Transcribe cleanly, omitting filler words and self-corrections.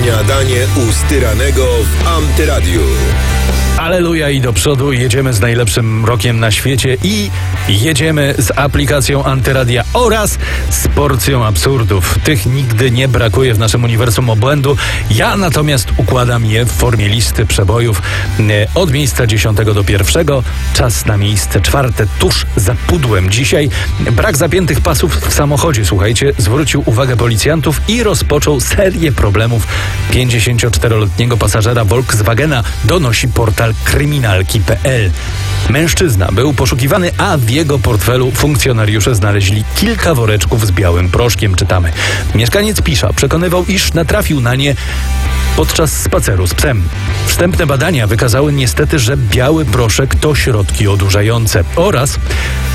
Śniadanie u Styranego w Antyradiu. Aleluja i do przodu, jedziemy z najlepszym rokiem na świecie i jedziemy z aplikacją Antyradia oraz z porcją absurdów. Tych nigdy nie brakuje w naszym uniwersum obłędu. Ja natomiast układam je w formie listy przebojów od miejsca 10 do 1. Czas na miejsce 4, tuż za pudłem. Dzisiaj brak zapiętych pasów w samochodzie, słuchajcie, zwrócił uwagę policjantów i rozpoczął serię problemów 54-letniego pasażera Volkswagena, donosi portal kryminalki.pl. Mężczyzna był poszukiwany, a w jego portfelu funkcjonariusze znaleźli kilka woreczków z białym proszkiem, czytamy. Mieszkaniec Pisza przekonywał, iż natrafił na nie podczas spaceru z psem. Wstępne badania wykazały niestety, że biały proszek to środki odurzające oraz